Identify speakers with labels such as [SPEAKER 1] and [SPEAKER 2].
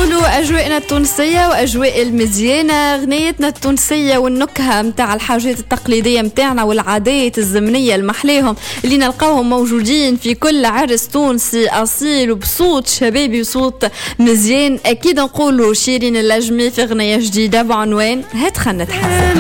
[SPEAKER 1] نقولوا أجواءنا التونسية وأجواء المزيانة، غنيتنا التونسية والنكهة متاع الحاجات التقليدية متاعنا والعادات الزمنية المحليهم اللي نلقاهم موجودين في كل عرس تونسي أصيل وبصوت شبابي وصوت مزيان. أكيد نقولوا شيرين اللجمي في غنية جديدة بعنوان هات خلنا نتحسن.